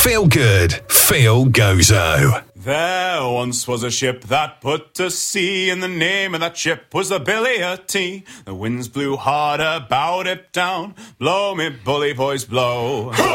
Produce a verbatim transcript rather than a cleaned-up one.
Feel good. Feel Gozo. There once was a ship that put to sea, and the name of that ship was the Billy o' Tea. The winds blew hard about it down. Blow me bully boys, blow.